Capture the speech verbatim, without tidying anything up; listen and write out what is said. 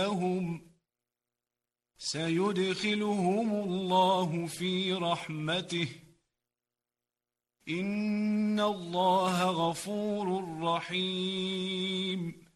لهم سيدخلهم الله في رحمته إن الله غفور رحيم